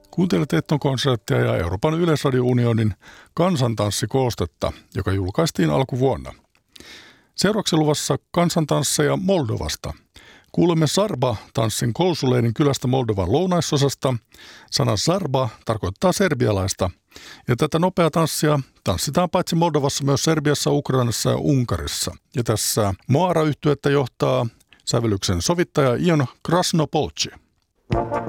Kuuntelet Etnokonserttia ja Euroopan Yleisradio-unionin kansantanssikoostetta, joka julkaistiin alkuvuonna. Seuraavaksi luvassa kansantansseja Moldovasta. Kuulemme Zarba-tanssin Kousuleinin kylästä Moldovan lounaisosasta. Sana Zarba tarkoittaa serbialaista. Ja tätä nopeaa tanssia tanssitaan paitsi Moldovassa myös Serbiassa, Ukrainassa ja Unkarissa. Ja tässä Moara-yhtyettä johtaa sävellyksen sovittaja Ion Krasnopolci.